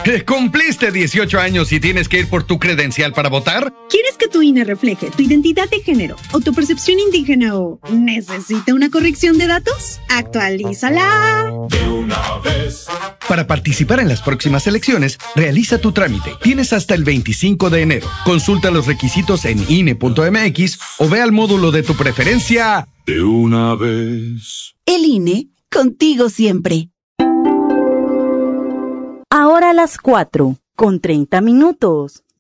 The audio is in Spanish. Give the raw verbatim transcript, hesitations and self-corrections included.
¿Cumpliste dieciocho años y tienes que ir por tu credencial para votar? ¿Quieres que tu I N E refleje tu identidad de género o tu percepción indígena o necesita una corrección de datos? ¡Actualízala! De una vez. Para participar en las próximas elecciones, realiza tu trámite. Tienes hasta el veinticinco de enero. Consulta los requisitos en I N E punto M X o ve al módulo de tu preferencia. De una vez. El I N E, contigo siempre. Ahora a las cuatro, con treinta minutos.